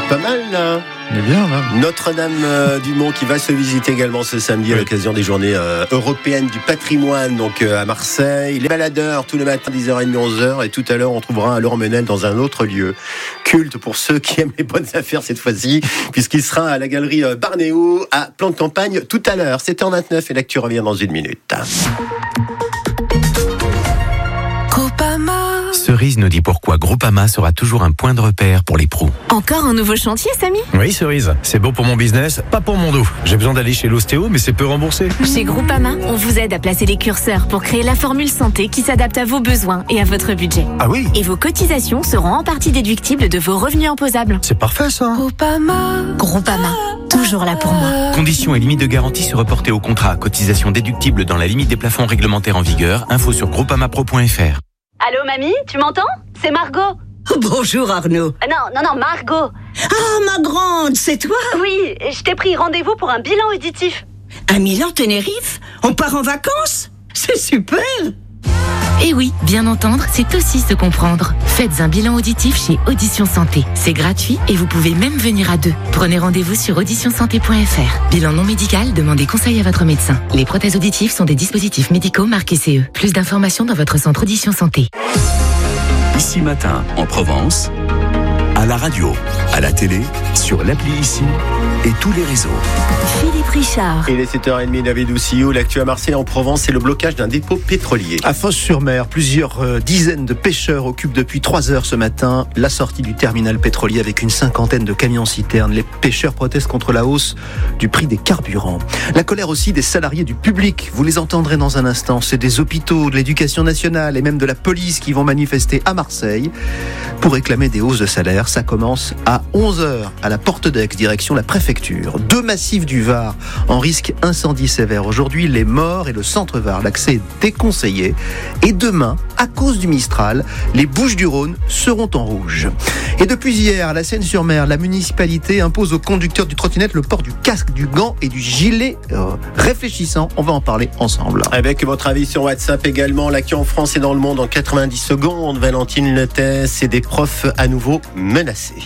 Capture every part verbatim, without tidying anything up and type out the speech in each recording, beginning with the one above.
Pas mal là. On est bien là. Notre-Dame-du-Mont qui va se visiter également ce samedi à l'occasion des journées euh, européennes du patrimoine, donc euh, à Marseille. Les baladeurs tous les matins dix heures trente, onze heures, et tout à l'heure on trouvera un Laurent Menel dans un autre lieu culte pour ceux qui aiment les bonnes affaires cette fois-ci, puisqu'il sera à la galerie euh, Barnéo à Plan de Campagne tout à l'heure. sept heures vingt-neuf et l'actu revient dans une minute. Cerise nous dit pourquoi Groupama sera toujours un point de repère pour les pros. Encore un nouveau chantier, Samy ? Oui, Cerise, c'est bon pour mon business, pas pour mon dos. J'ai besoin d'aller chez l'ostéo, mais c'est peu remboursé. Chez Groupama, on vous aide à placer les curseurs pour créer la formule santé qui s'adapte à vos besoins et à votre budget. Ah oui ? Et vos cotisations seront en partie déductibles de vos revenus imposables. C'est parfait ça. Groupama. Groupama, toujours là pour moi. Conditions et limites de garantie se reporter au contrat. Cotisation déductible dans la limite des plafonds réglementaires en vigueur. Info sur groupamapro point f r. Allô mamie, tu m'entends ? C'est Margot. Bonjour Arnaud. Euh, non, non, non, Margot. Ah, ma grande, c'est toi ? Oui, je t'ai pris rendez-vous pour un bilan auditif. Un Milan Tenerife ? On part en vacances ? C'est super. Et oui, bien entendre, c'est aussi se comprendre. Faites un bilan auditif chez Audition Santé. C'est gratuit et vous pouvez même venir à deux. Prenez rendez-vous sur audition santé point f r. Bilan non médical, demandez conseil à votre médecin. Les prothèses auditives sont des dispositifs médicaux marqués C E. Plus d'informations dans votre centre Audition Santé. Ici Matin, en Provence, à la radio, à la télé, sur l'appli Ici et tous les réseaux. Philippe Richard. Il est sept heures trente, David Doucillou. L'actu à Marseille en Provence, c'est le blocage d'un dépôt pétrolier. À Fos-sur-Mer, plusieurs euh, dizaines de pêcheurs occupent depuis trois heures ce matin la sortie du terminal pétrolier avec une cinquantaine de camions-citernes. Les pêcheurs protestent contre la hausse du prix des carburants. La colère aussi des salariés du public. Vous les entendrez dans un instant. C'est des hôpitaux, de l'éducation nationale et même de la police qui vont manifester à Marseille pour réclamer des hausses de salaire. Ça commence à onze heures à la Porte d'Aix, direction la préfecture. Deux massifs du Var en risque incendie sévère. Aujourd'hui, les Morts et le centre Var. L'accès est déconseillé. Et demain, à cause du Mistral, les Bouches-du-Rhône seront en rouge. Et depuis hier, à la Seine-sur-Mer, la municipalité impose aux conducteurs du trottinette le port du casque, du gant et du gilet euh, réfléchissant. On va en parler ensemble. Avec votre avis sur WhatsApp également, l'actu en France et dans le monde en quatre-vingt-dix secondes. Valentine Lettès et des profs à nouveau menacés.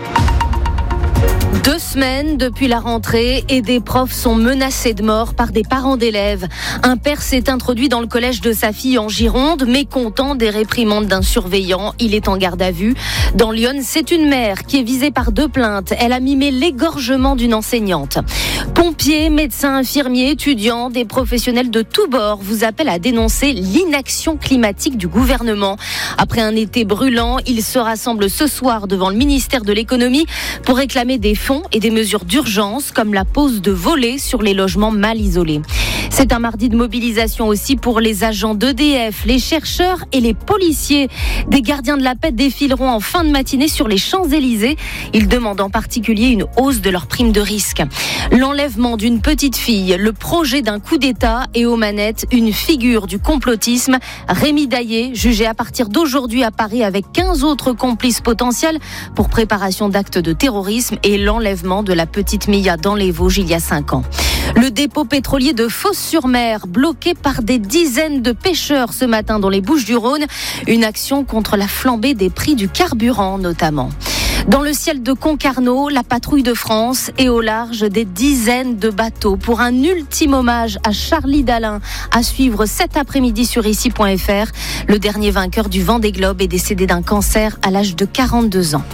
Deux semaines depuis la rentrée et des profs sont menacés de mort par des parents d'élèves. Un père s'est introduit dans le collège de sa fille en Gironde, mécontent des réprimandes d'un surveillant. Il est en garde à vue. Dans Lyon, c'est une mère qui est visée par deux plaintes. Elle a mimé l'égorgement d'une enseignante. Pompiers, médecins, infirmiers, étudiants, des professionnels de tous bords vous appellent à dénoncer l'inaction climatique du gouvernement. Après un été brûlant, ils se rassemblent ce soir devant le ministère de l'économie pour réclamer des fonds et des mesures d'urgence comme la pose de volets sur les logements mal isolés. C'est un mardi de mobilisation aussi pour les agents d'E D F, les chercheurs et les policiers. Des gardiens de la paix défileront en fin de matinée sur les Champs-Élysées. Ils demandent en particulier une hausse de leur prime de risque. L'enlèvement d'une petite fille, le projet d'un coup d'État et aux manettes, une figure du complotisme. Rémi Daillé, jugé à partir d'aujourd'hui à Paris avec quinze autres complices potentiels pour préparation d'actes de terrorisme et l'enlèvement de la petite Mia dans les Vosges il y a cinq ans. Le dépôt pétrolier de Fos-sur-Mer, bloqué par des dizaines de pêcheurs ce matin dans les Bouches-du-Rhône. Une action contre la flambée des prix du carburant notamment. Dans le ciel de Concarneau, la patrouille de France est au large des dizaines de bateaux pour un ultime hommage à Charlie Dalin à suivre cet après-midi sur ici point f r. Le dernier vainqueur du Vendée Globe est décédé d'un cancer à l'âge de quarante-deux ans.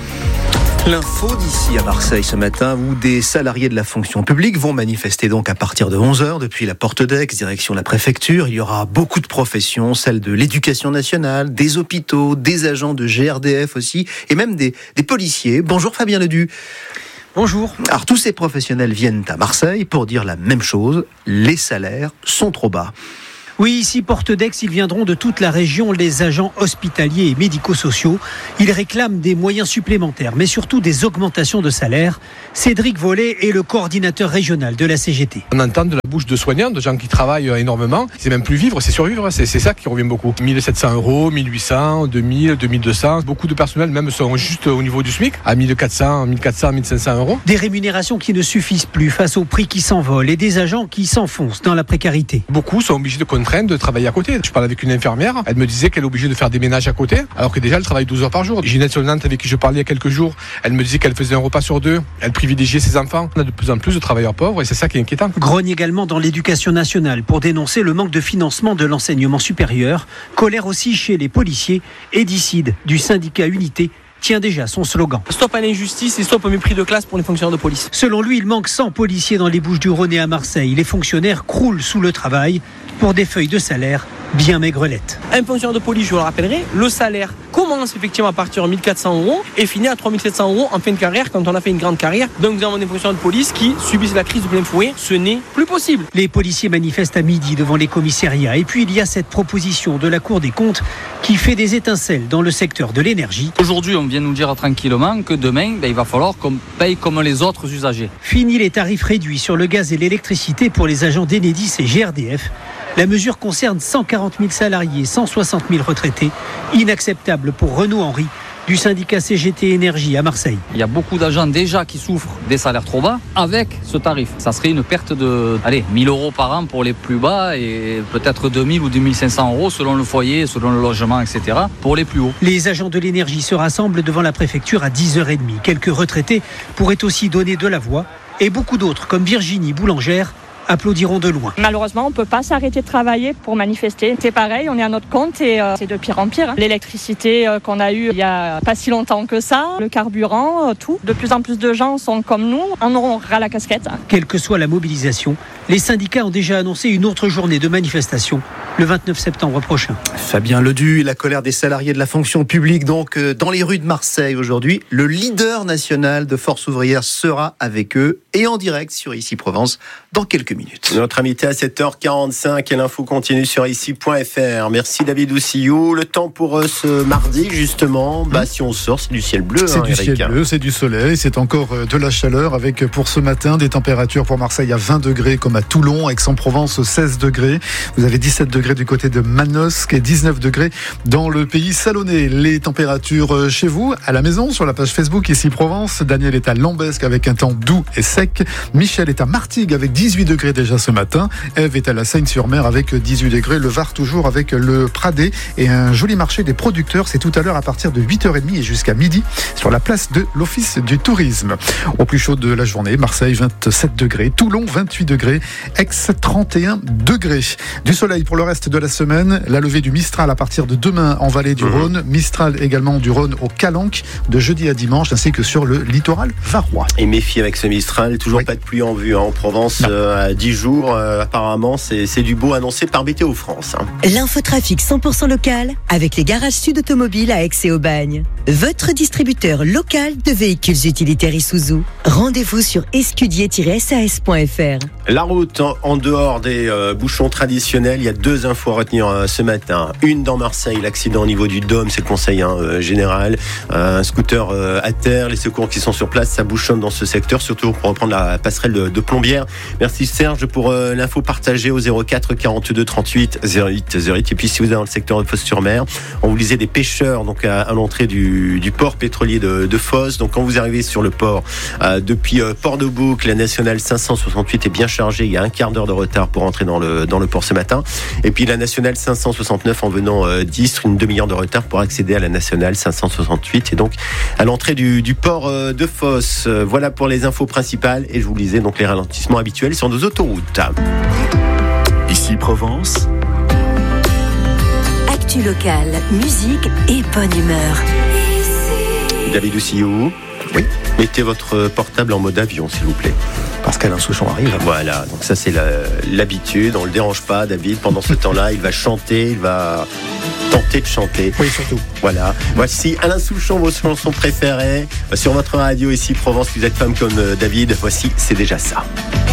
L'info d'ici à Marseille ce matin où des salariés de la fonction publique vont manifester donc à partir de onze heures depuis la Porte d'Aix, direction la préfecture. Il y aura beaucoup de professions, celles de l'éducation nationale, des hôpitaux, des agents de G R D F aussi et même des, des policiers. Bonjour Fabien Ledu. Bonjour. Alors tous ces professionnels viennent à Marseille pour dire la même chose, les salaires sont trop bas. Oui, ici, Porte d'Aix, ils viendront de toute la région, les agents hospitaliers et médico-sociaux. Ils réclament des moyens supplémentaires, mais surtout des augmentations de salaire. Cédric Vollet est le coordinateur régional de la C G T. On entend de la bouche de soignants, de gens qui travaillent énormément. C'est même plus vivre, c'est survivre. C'est, c'est ça qui revient beaucoup. mille sept cents euros, mille huit cents, deux mille, deux mille deux cents. Beaucoup de personnel même sont juste au niveau du SMIC, à mille quatre cents, mille quatre cents, mille cinq cents euros. Des rémunérations qui ne suffisent plus face aux prix qui s'envolent et des agents qui s'enfoncent dans la précarité. Beaucoup sont obligés de contraindre de travailler à côté. Je parle avec une infirmière, elle me disait qu'elle est obligée de faire des ménages à côté, alors que déjà elle travaille douze heures par jour. Ginette Solnante, avec qui je parlais il y a quelques jours, elle me disait qu'elle faisait un repas sur deux, elle privilégiait ses enfants. On a de plus en plus de travailleurs pauvres et c'est ça qui est inquiétant. Grogne également dans l'éducation nationale pour dénoncer le manque de financement de l'enseignement supérieur. Colère aussi chez les policiers. Edicide du syndicat Unité tient déjà son slogan. Stop à l'injustice et stop au mépris de classe pour les fonctionnaires de police. Selon lui, il manque cent policiers dans les Bouches-du-Rhône et à Marseille. Les fonctionnaires croulent sous le travail pour des feuilles de salaire bien maigrelettes. Un fonctionnaire de police, je vous le rappellerai, le salaire commence effectivement à partir de mille quatre cents euros et finit à trois mille sept cents euros en fin de carrière quand on a fait une grande carrière. Donc nous avons des fonctionnaires de police qui subissent la crise de plein fouet. Ce n'est plus possible. Les policiers manifestent à midi devant les commissariats. Et puis il y a cette proposition de la Cour des comptes qui fait des étincelles dans le secteur de l'énergie. Aujourd'hui, on vient nous dire tranquillement que demain, ben, il va falloir qu'on paye comme les autres usagers. Fini les tarifs réduits sur le gaz et l'électricité pour les agents d'Enedis et G R D F. La mesure concerne cent quarante mille salariés, cent soixante mille retraités. Inacceptable pour Renaud Henry du syndicat C G T Énergie à Marseille. Il y a beaucoup d'agents déjà qui souffrent des salaires trop bas avec ce tarif. Ça serait une perte de allez, mille euros par an pour les plus bas et peut-être deux mille ou deux mille cinq cents euros selon le foyer, selon le logement, et cetera pour les plus hauts. Les agents de l'énergie se rassemblent devant la préfecture à dix heures trente. Quelques retraités pourraient aussi donner de la voix et beaucoup d'autres comme Virginie Boulangère applaudiront de loin. Malheureusement, on ne peut pas s'arrêter de travailler pour manifester. C'est pareil, on est à notre compte et euh, c'est de pire en pire. L'électricité euh, qu'on a eue il n'y a pas si longtemps que ça, le carburant, euh, tout. De plus en plus de gens sont comme nous, en auront ras la casquette. Quelle que soit la mobilisation, les syndicats ont déjà annoncé une autre journée de manifestation le vingt-neuf septembre prochain. Fabien Ledu, la colère des salariés de la fonction publique donc euh, dans les rues de Marseille aujourd'hui. Le leader national de Force ouvrière sera avec eux et en direct sur Ici Provence dans quelques minutes. Notre invité à sept heures quarante-cinq et l'info continue sur ici point f r. Merci David Oussillou. Le temps pour eux ce mardi justement, bah, si on sort c'est du ciel bleu. C'est hein, du Eric. ciel bleu, c'est du soleil, c'est encore de la chaleur avec pour ce matin des températures pour Marseille à vingt degrés comme à Toulon, Aix-en-Provence seize degrés. Vous avez dix-sept degrés du côté de Manosque et dix-neuf degrés dans le pays salonnais. Les températures chez vous, à la maison, sur la page Facebook Ici Provence. Daniel est à Lambesque avec un temps doux et sec. Michel est à Martigues avec dix-huit degrés déjà ce matin. Ève est à la Seigne-sur-Mer avec dix-huit degrés. Le Var toujours avec le Pradé et un joli marché des producteurs. C'est tout à l'heure à partir de huit heures trente et jusqu'à midi sur la place de l'Office du Tourisme. Au plus chaud de la journée, Marseille vingt-sept degrés, Toulon vingt-huit degrés, Aix trente et un degrés. Du soleil pour le reste de la semaine. La levée du Mistral à partir de demain en vallée du mmh. Rhône. Mistral également du Rhône au Calanque de jeudi à dimanche ainsi que sur le littoral varois. Et méfiez avec ce Mistral, toujours oui. pas de pluie en vue hein, en Provence euh, à dix jours. Euh, apparemment, c'est, c'est du beau annoncé par Météo France. Hein. L'infotrafic cent pour cent local avec les garages Sud Automobile à Aix et Aubagne. Votre distributeur local de véhicules utilitaires Isuzu. Rendez-vous sur escudier tiret s a s point f r. La route en, en dehors des euh, bouchons traditionnels, il y a deux infos à retenir euh, ce matin. Une dans Marseille, l'accident au niveau du Dôme, c'est le conseil hein, euh, général. Euh, un scooter euh, à terre, les secours qui sont sur place, ça bouchonne dans ce secteur, surtout pour reprendre la passerelle de, de Plombières. Merci Serge pour euh, l'info partagée au zéro quatre quarante-deux trente-huit zéro huit zéro huit. Et puis si vous êtes dans le secteur de Fos-sur-Mer, on vous lisait des pêcheurs donc à, à l'entrée du, du port pétrolier de, de Fos. Donc quand vous arrivez sur le port, euh, depuis euh, Port-de-Bouc, la nationale cinq cent soixante-huit est bien chargée. Il y a un quart d'heure de retard pour entrer dans le, dans le port ce matin. Et puis la nationale cinq cent soixante-neuf en venant euh, d'Istres, une demi-heure de retard pour accéder à la nationale cinq cent soixante-huit. Et donc à l'entrée du, du port euh, de Fos. Euh, voilà pour les infos principales. Et je vous lisais donc les ralentissements habituels sur nos autoroutes. Ici Provence. Actu local, musique et bonne humeur. David Oussillou. Oui. Mettez votre portable en mode avion, s'il vous plaît. Parce qu'Alain Souchon arrive. Voilà, donc ça c'est la, l'habitude. On ne le dérange pas, David. Pendant ce temps-là, il va chanter, il va tenter de chanter. Oui, surtout. Voilà. Voici Alain Souchon, vos chansons préférées. Sur votre radio ici, Provence, vous êtes femme comme David. Voici C'est déjà ça.